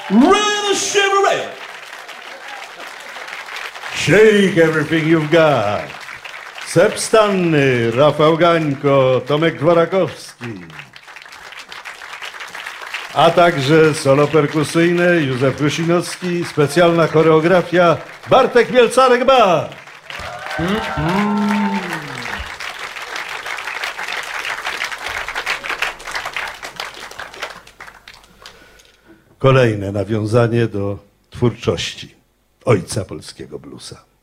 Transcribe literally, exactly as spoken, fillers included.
Ray the Chevrolet. Shake everything you've got. Sep Stanny, Rafał Gańko, Tomek Dworakowski. A także solo perkusyjne Józef Rusinowski, specjalna choreografia Bartek Mielcarek-Bar. Kolejne nawiązanie do twórczości ojca polskiego bluesa.